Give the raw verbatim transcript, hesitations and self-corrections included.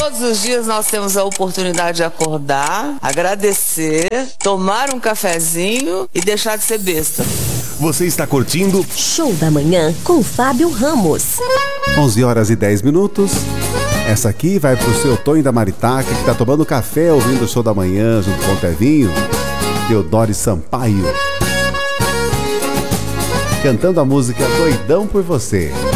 Todos os dias nós temos a oportunidade de acordar, agradecer, tomar um cafezinho e deixar de ser besta. Você está curtindo Show da Manhã com Fábio Ramos. onze horas e dez minutos. Essa aqui vai pro seu Tonho da Maritaca, que tá tomando café ouvindo o Show da Manhã junto com o Tevinho. Teodoro Sampaio cantando a música Doidão por Você.